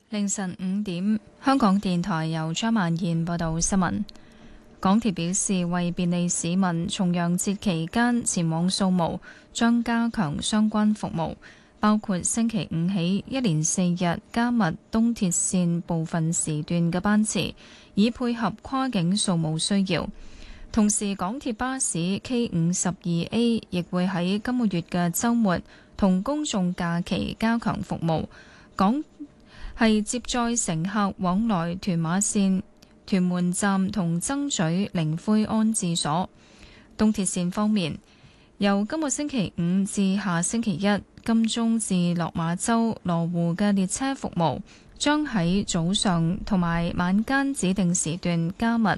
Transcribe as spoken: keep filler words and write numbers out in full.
凌晨五點，香港電台由張曼燕報道新聞。港鐵表示，為便利市民重陽節期間前往掃墓，將加強相關服務，包括星期五起一連四日加密東鐵線部分時段嘅班次，以配合跨境掃墓需要。同時，港鐵巴士 K 五十二 A 亦會喺今個月嘅週末同公眾假期加強服務。港係接載乘客往來屯馬線屯門站同曾咀靈灰安置所。東鐵線方面，由今個星期五至下星期一，金鐘至落馬洲羅湖嘅列車服務將喺早上同埋晚間指定時段加密